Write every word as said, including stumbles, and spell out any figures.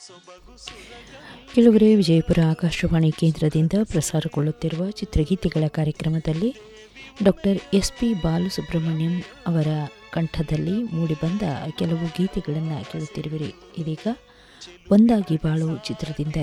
ಕೆಲವರೇ ವಿಜಯಪುರ ಆಕಾಶವಾಣಿ ಕೇಂದ್ರದಿಂದ ಪ್ರಸಾರಗೊಳ್ಳುತ್ತಿರುವ ಚಿತ್ರಗೀತೆಗಳ ಕಾರ್ಯಕ್ರಮದಲ್ಲಿ ಡಾಕ್ಟರ್ ಎಸ್ ಪಿ ಬಾಲಸುಬ್ರಹ್ಮಣ್ಯಂ ಅವರ ಕಂಠದಲ್ಲಿ ಮೂಡಿಬಂದ ಕೆಲವು ಗೀತೆಗಳನ್ನು ಕೇಳುತ್ತಿರುವಿರಿ. ಇದೀಗ ಒಂದಾಗಿ ಬಾಳು ಚಿತ್ರದಿಂದ